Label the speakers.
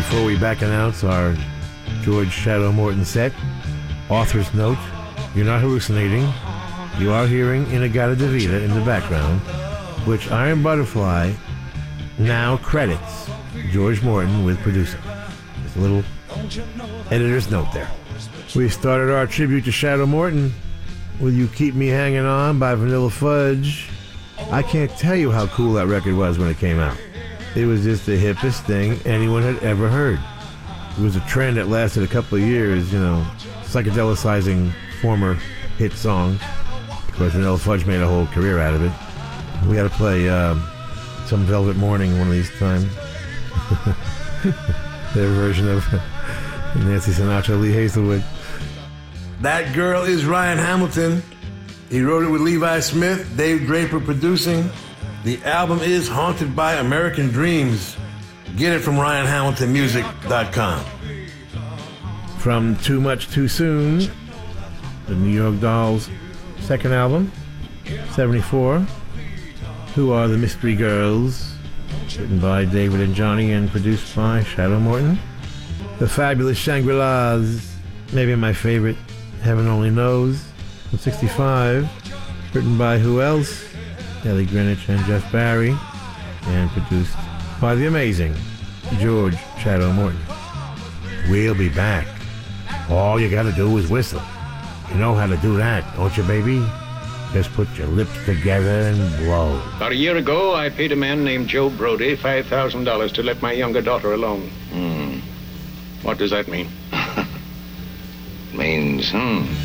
Speaker 1: Before we back announce our George Shadow Morton set, author's note, you're not hallucinating. You are hearing In-A-Gadda-Da-Vida in the background, which Iron Butterfly now credits George Morton with producing. Just a little editor's note there. We started our tribute to Shadow Morton with You Keep Me Hanging On by Vanilla Fudge. I can't tell you how cool that record was when it came out. It was just the hippest thing anyone had ever heard. It was a trend that lasted a couple of years, psychedelicizing former hit songs. Of course, Vanilla Fudge made a whole career out of it. We got to play some Velvet Morning one of these times. Their version of Nancy Sinatra, Lee Hazelwood. That Girl is Ryan Hamilton. He wrote it with Levi Smith, Dave Draper producing. The album is Haunted by American Dreams. Get it from RyanHamiltonMusic.com. From Too Much Too Soon, the New York Dolls' second album, 74. Who Are the Mystery Girls? Written by David and Johnny and produced by Shadow Morton. The Fabulous Shangri-Las, maybe my favorite, Heaven Only Knows, from 65. Written by who else? Ellie Greenwich and Jeff Barry, and produced by the amazing George Shadow Morton. We'll be back. All you gotta do is whistle. You know how to do that, don't you, baby? Just put your lips together and blow.
Speaker 2: About a year ago, I paid a man named Joe Brody $5,000 to let my younger daughter alone. What does that mean?
Speaker 3: Means,